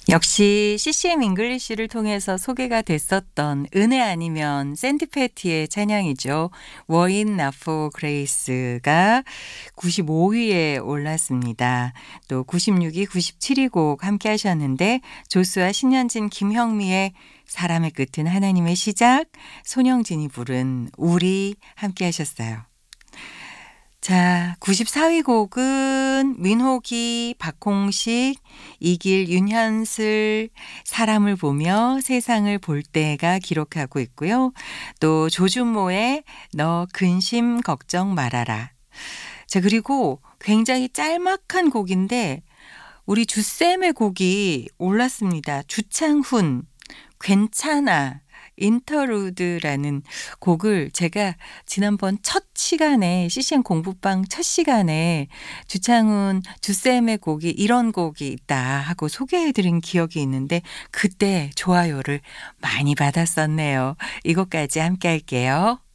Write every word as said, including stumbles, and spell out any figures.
역시 씨씨엠 잉글리시를 통해서 소개가 됐었던 은혜 아니면 샌디 패티의 찬양이죠. Were It Not For Grace가 구십오 위에 올랐습니다. 또 구십육 위, 구십칠 위 곡 함께 하셨는데 조수아, 신현진, 김형미의 사람의 끝은 하나님의 시작, 손영진이 부른 우리 함께 하셨어요. 자, 구십사 위 곡은 민호기, 박홍식, 이길, 윤현슬, 사람을 보며 세상을 볼 때가 기록하고 있고요. 또 조준모의 너 근심 걱정 말아라. 자, 그리고 굉장히 짤막한 곡인데 우리 주쌤의 곡이 올랐습니다. 주창훈, 괜찮아. 인터루드라는 곡을 제가 지난번 첫 시간에 씨씨엠 공부방 첫 시간에 주창훈 주쌤의 곡이 이런 곡이 있다 하고 소개해 드린 기억이 있는데 그때 좋아요를 많이 받았었네요. 이것까지 함께 할게요.